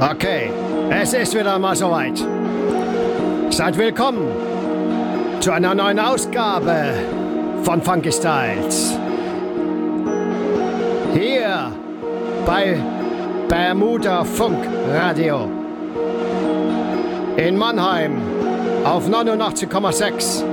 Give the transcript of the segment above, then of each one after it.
Okay, es ist wieder mal soweit. Seid willkommen zu einer neuen Ausgabe von Funky Styles. Hier bei Bermuda Funk Radio. In Mannheim auf 89,6.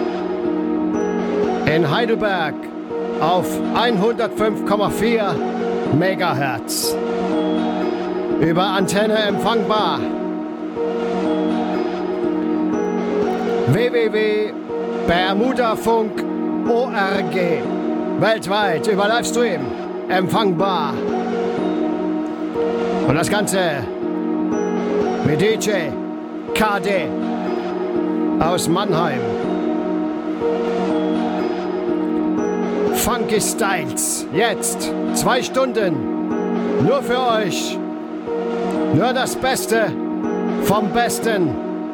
In Heidelberg auf 105,4 Megahertz. Über Antenne empfangbar. www.bermudafunk.org. Weltweit über Livestream empfangbar. Und das Ganze mit DJ KD aus Mannheim. Funky Styles. Jetzt 2 Stunden. Nur für euch. Nur das Beste vom Besten.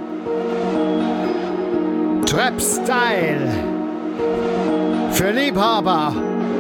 Trap Style. Für Liebhaber.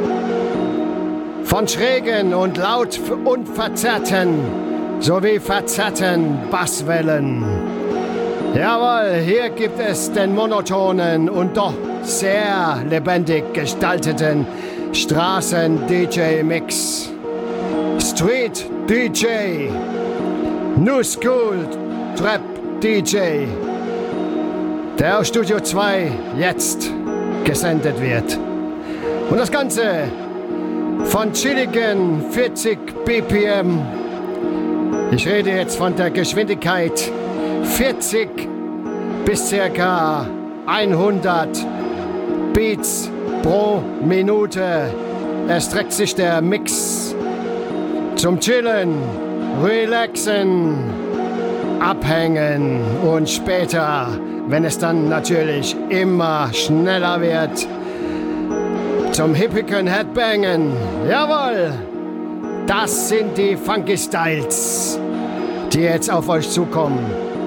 Von schrägen und laut und verzerrten sowie verzerrten Basswellen. Jawohl, hier gibt es den monotonen und doch sehr lebendig gestalteten Straßen-DJ-Mix. Street-DJ. New School Trap DJ, der aus Studio 2 jetzt gesendet wird. Und das Ganze von chilligen 40 BPM. Ich rede jetzt von der Geschwindigkeit 40 bis ca. 100 Beats pro Minute. Erstreckt sich der Mix zum Chillen, relaxen, abhängen und später, wenn es dann natürlich immer schneller wird, zum hippigen Headbangen. Jawohl, das sind die Funky Styles, die jetzt auf euch zukommen.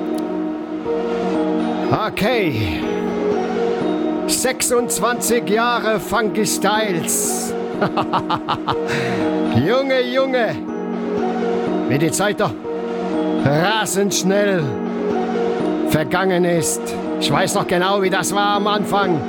Okay, 26 Jahre Funky Styles. Junge, wie die Zeit doch rasend schnell vergangen ist. Ich weiß noch genau, wie das war am Anfang.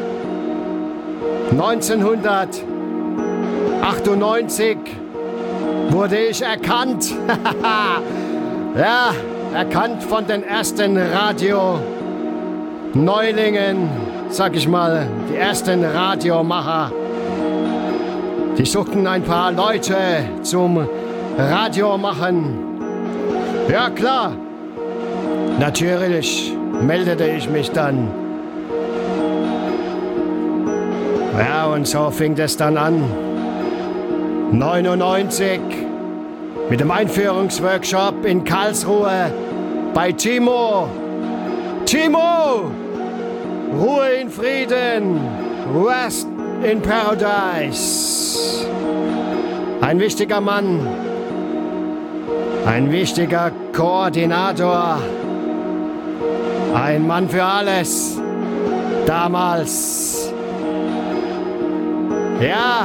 1998 wurde ich erkannt. Ja, erkannt von den ersten Radio-Neulingen, sag ich mal, die ersten Radiomacher. Die suchten ein paar Leute zum Radio machen. Ja klar, natürlich meldete ich mich dann. Ja, und so fing es dann an. 99 mit dem Einführungsworkshop in Karlsruhe bei Timo. Timo! Ruhe in Frieden, Rest in Paradise. Ein wichtiger Mann. Ein wichtiger Koordinator, ein Mann für alles, damals. Ja,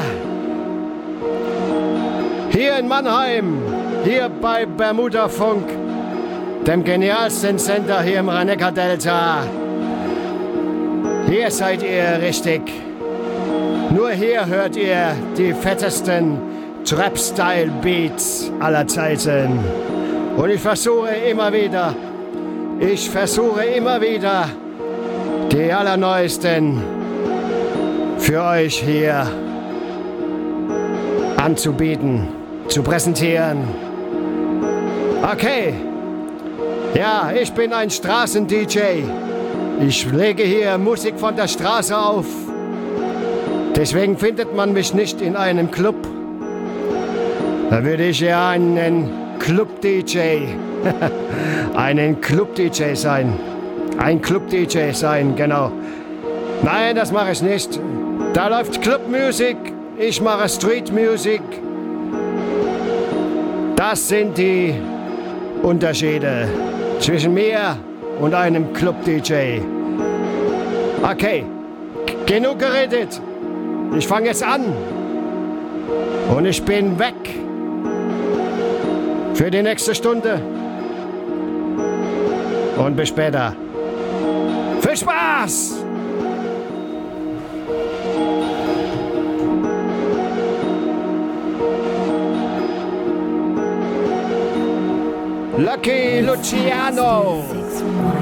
hier in Mannheim, hier bei Bermuda Funk, dem genialsten Sender hier im Rhein-Neckar-Delta. Hier seid ihr richtig. Nur hier hört ihr die fettesten Trap-Style-Beats aller Zeiten. Und ich versuche immer wieder, die allerneuesten für euch hier anzubieten, zu präsentieren. Okay, ja, ich bin ein Straßen-DJ. Ich lege hier Musik von der Straße auf. Deswegen findet man mich nicht in einem Club. Da würde ich ja einen Club-DJ, einen Club-DJ sein. Ein Club-DJ sein, genau. Nein, das mache ich nicht. Da läuft Club-Musik, ich mache Street-Musik. Das sind die Unterschiede zwischen mir und einem Club-DJ. Okay, genug geredet. Ich fange jetzt an. Und ich bin weg. Für die nächste Stunde. Und bis später. Viel Spaß! Lucky Luciano!